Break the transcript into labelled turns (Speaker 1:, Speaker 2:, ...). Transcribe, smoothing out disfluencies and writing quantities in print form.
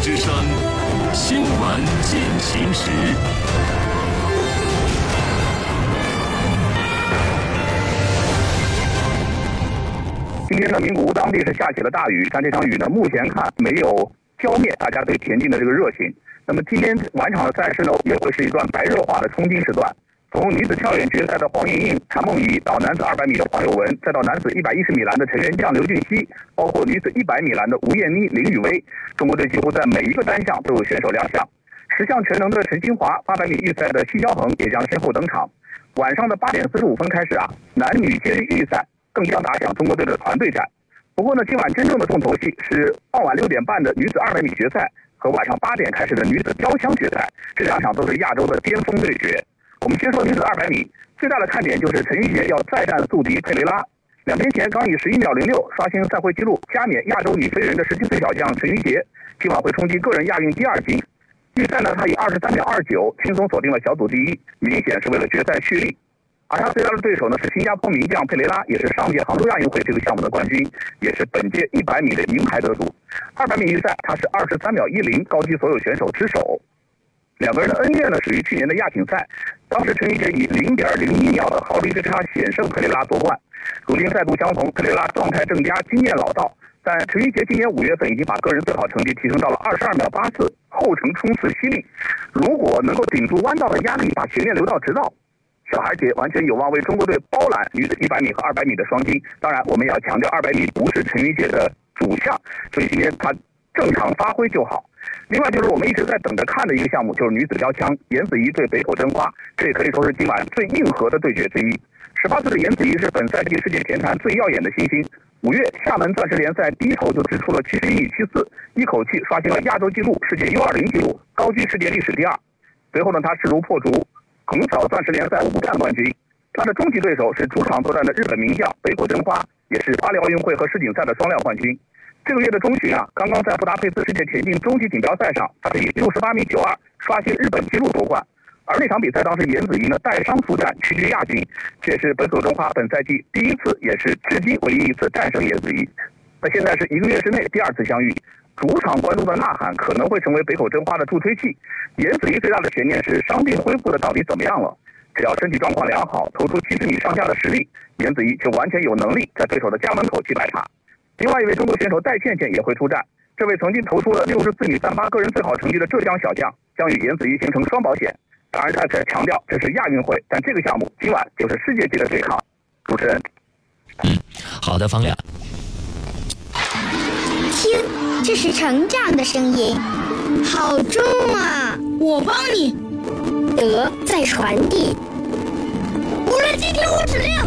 Speaker 1: 之声，新闻进行时。
Speaker 2: 今天呢，名古屋当地是下起了大雨，但这场雨呢，目前看没有浇灭大家对田径的这个热情。那么今天晚场的赛事呢，也会是一段白热化的冲金时段。从女子跳远决赛的黄莹莹、谭梦怡，到男子200米的黄有文，再到男子110米栏的陈元将、刘俊熙，包括女子100米栏的吴艳妮、林雨薇，中国队几乎在每一个单项都有选手亮相。10项全能的陈清华，800米预赛的奚肖恒也将先后登场。晚上的8点45分开始啊，男女接力预赛更将打响中国队的团队战。不过呢，今晚真正的重头戏是傍晚6点半的女子200米决赛和晚上8点开始的女子标枪决赛，这两场都是亚洲的巅峰对决。我们先说女子200米，最大的看点就是陈芋洁要再战宿敌佩雷拉。2天前刚以11秒06刷新赛会纪录，加冕亚洲女飞人的17岁小将陈芋洁，今晚会冲击个人亚运第2金。预赛呢，她以23秒29轻松锁定了小组第1，明显是为了决赛蓄力。而他最大的对手呢是新加坡名将佩雷拉，也是上届杭州亚运会这个项目的冠军，也是本届100米的银牌得主。200米预赛他是23秒10高居所有选手之首。两个人的恩怨呢，属于去年的亚锦赛，当时陈芋洁以0.01秒的毫厘之差险胜佩雷拉夺冠。如今再度相逢，佩雷拉状态正佳，经验老道，但陈芋洁今年5月份已经把个人最好成绩提升到了22秒84，后程冲刺犀利。如果能够顶住弯道的压力，把悬念留到直道，小孩姐完全有望为中国队包揽女子100米和200米的双金。当然，我们也要强调200米不是陈芋洁的主项，所以今天她正常发挥就好。另外就是我们一直在等着看的一个项目，就是女子标枪，颜子怡对北口真花，这也可以说是今晚最硬核的对决之一。18岁的颜子怡是本赛季世界田坛最耀眼的新星。5月厦门钻石联赛第一头就掷出了71米74，一口气刷新了亚洲纪录、世界 U20 纪录，高居世界历史第2。随后呢，他势如破竹，横扫钻石联赛5战冠军。他的终极对手是主场作战的日本名将北口真花，也是巴黎奥运会和世锦赛的双料冠军。这个月的中旬啊，刚刚在布达佩斯世界田径终极锦标赛上，他是以68米92刷新日本纪录夺冠。而那场比赛当时颜子怡呢带伤出战，屈居亚军，这也是北口真花本赛季第一次，也是至今唯一一次战胜颜子怡。那现在是1个月之内第2次相遇，主场观众的呐喊可能会成为北口真花的助推器。颜子怡最大的悬念是伤病恢复的到底怎么样了？只要身体状况良好，投出70米上下的实力，颜子怡就完全有能力在对手的家门口击败他。另外一位中国选手戴倩倩也会出战，这位曾经投出了64米38个人最好成绩的浙江小将，将与颜子怡形成双保险。当然，再次强调这是亚运会，但这个项目今晚就是世界级的对抗。主持人，
Speaker 3: 好的，方亮。
Speaker 4: 听，这是成长的声音，好重啊！
Speaker 5: 我帮你。
Speaker 4: 德在传递。
Speaker 5: 无人机听我指令。